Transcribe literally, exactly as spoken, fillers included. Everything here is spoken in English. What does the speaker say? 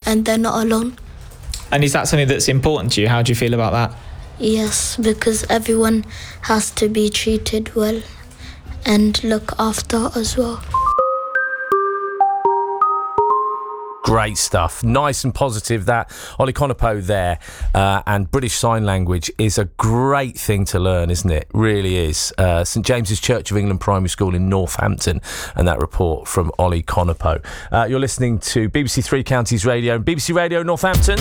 and they're not alone. And is that something that's important to you? How do you feel about that? Yes, because everyone has to be treated well and look after as well. Great stuff. Nice and positive, that. Ollie Conopo there. Uh, and British Sign Language is a great thing to learn, isn't it? Really is. Uh, St James's Church of England Primary School in Northampton, and that report from Ollie Conopo. Uh, you're listening to B B C Three Counties Radio and B B C Radio Northampton.